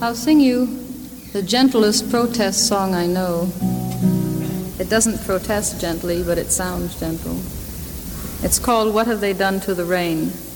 I'll sing you the gentlest protest song I know. It doesn't protest gently, but it sounds gentle. It's called What Have They Done to the Rain?